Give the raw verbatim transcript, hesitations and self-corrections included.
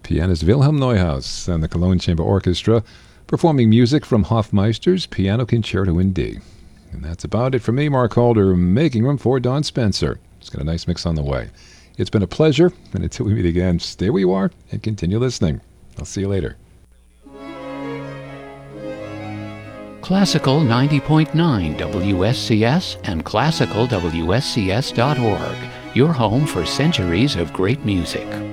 Pianist Wilhelm Neuhaus and the Cologne Chamber Orchestra performing music from Hofmeister's Piano Concerto in D. And that's about it for me, Mark Calder, making room for Don Spencer. He's got a nice mix on the way. It's been a pleasure, and until we meet again, stay where you are and continue listening. I'll see you later. Classical ninety point nine W S C S and classical W S C S dot org, your home for centuries of great music.